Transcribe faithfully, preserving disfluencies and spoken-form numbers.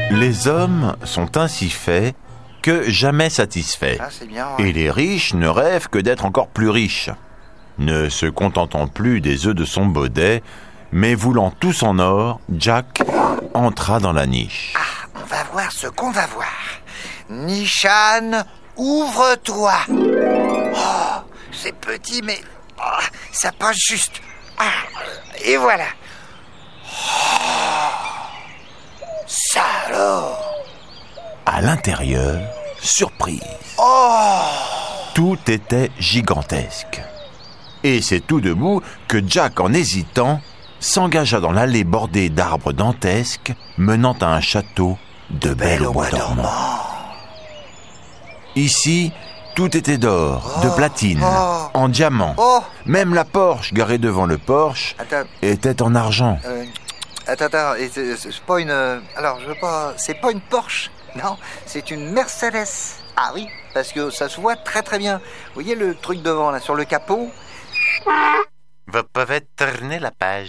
Les hommes sont ainsi faits que jamais satisfaits. Ah, c'est bien, ouais. Et les riches ne rêvent que d'être encore plus riches. Ne se contentant plus des œufs de son baudet, mais voulant tous en or, Jack entra dans la niche. Ah, on va voir ce qu'on va voir. Nishan, ouvre-toi. Oh, c'est petit, mais oh, ça passe juste. Ah, et voilà. Oh, ça alors. À l'intérieur, surprise. Oh, Tout était gigantesque. Et c'est tout debout que Jack, en hésitant, s'engagea dans l'allée bordée d'arbres dantesques menant à un château de belle au bois dormant. Ici, tout était d'or, Oh, de platine, oh, en diamant. oh. Même la Porsche garée devant le porche Attends, était en argent. euh, attends, attends, et c'est, c'est pas une... euh, Alors, je veux pas... C'est pas une Porsche, non, c'est une Mercedes. Ah oui, parce que ça se voit très très bien. Vous voyez le truc devant, là, sur le capot? Vous pouvez tourner la page.